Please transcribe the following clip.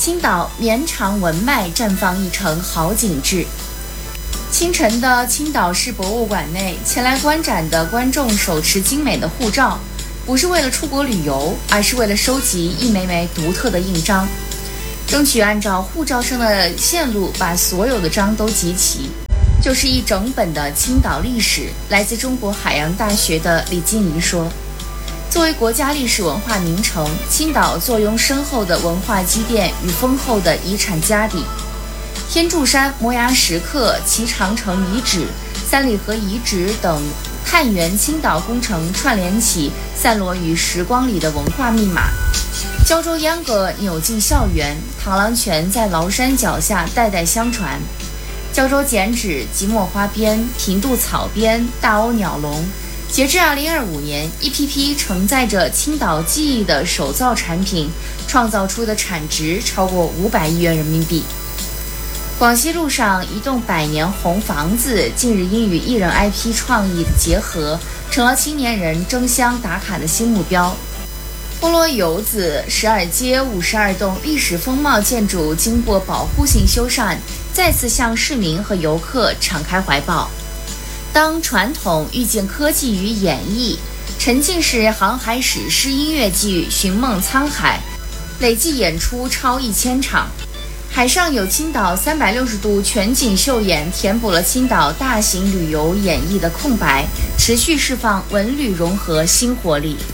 青岛绵长文脉绽放一城好景致。清晨的青岛市博物馆内，前来观展的观众手持精美的护照，不是为了出国旅游，而是为了收集一枚枚独特的印章，争取按照护照上的线路把所有的章都集齐，就是一整本的青岛历史。来自中国海洋大学的李金怡说，作为国家历史文化名城，青岛坐拥深厚的文化积淀与丰厚的遗产家底。天柱山、摩崖石刻、其长城遗址、三里河遗址等探源青岛工程串联起散落于时光里的文化密码。胶州秧歌扭进校园，螳螂拳在崂山脚下代代相传。胶州剪纸、即墨花边、平度草编、大鸥鸟笼，截至2025年，一批批承载着青岛记忆的手造产品，创造出的产值超过500亿元人民币。广西路上一栋100年红房子，近日因与艺人 IP 创意的结合，成了青年人争相打卡的新目标。菠萝油子12街52栋历史风貌建筑经过保护性修缮，再次向市民和游客敞开怀抱。当传统遇见科技与演绎，沉浸式航海史诗音乐剧《寻梦沧海》累计演出超1000场。海上有青岛360度全景秀演填补了青岛大型旅游演绎的空白，持续释放文旅融合新活力。